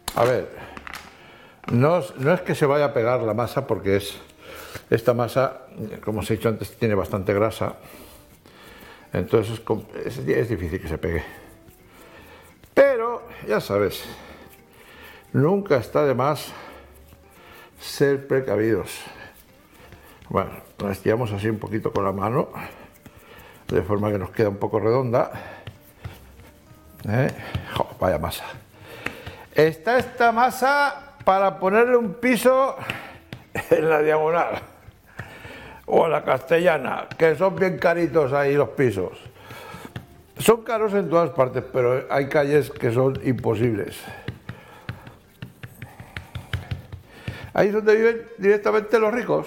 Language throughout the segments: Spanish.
A ver, no es que se vaya a pegar la masa, porque esta masa, como os he dicho antes, tiene bastante grasa. Entonces es difícil que se pegue. Pero, ya sabes, nunca está de más ser precavidos. Bueno, la estiramos así un poquito con la mano, de forma que nos queda un poco redonda. ¡Jo, vaya masa! Está esta masa para ponerle un piso en la Diagonal o en la Castellana, que son bien caritos ahí los pisos. Son caros en todas partes, pero hay calles que son imposibles. Ahí es donde viven directamente los ricos.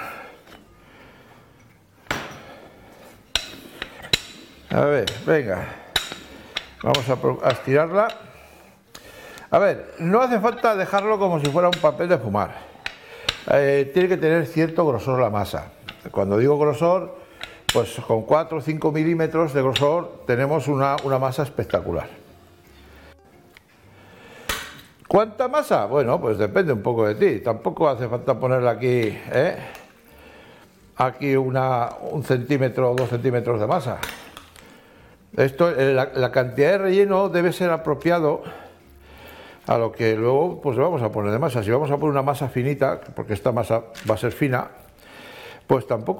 A ver, venga, vamos a estirarla. A ver, no hace falta dejarlo como si fuera un papel de fumar. Tiene que tener cierto grosor la masa. Cuando digo grosor, pues con 4 o 5 milímetros de grosor tenemos una masa espectacular. ¿Cuánta masa? Bueno, pues depende un poco de ti. Tampoco hace falta ponerle aquí, aquí un centímetro o 2 centímetros de masa. Esto, la cantidad de relleno debe ser apropiado a lo que luego pues le vamos a poner de masa. Si vamos a poner una masa finita, porque esta masa va a ser fina, pues tampoco